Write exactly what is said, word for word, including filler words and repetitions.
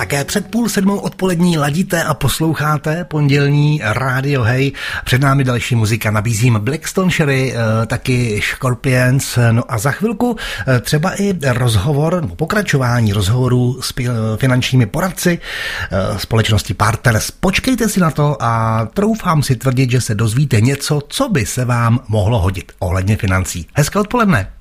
Také před půl sedmou odpolední ladíte a posloucháte pondělní rádio Hej. Před námi další muzika, nabízím Blackstone Sherry, taky Scorpions, no a za chvilku třeba i rozhovor, pokračování rozhovorů s finančními poradci společnosti Partners. Počkejte si na to a troufám si tvrdit, že se dozvíte něco, co by se vám mohlo hodit ohledně financí. Hezké odpoledne.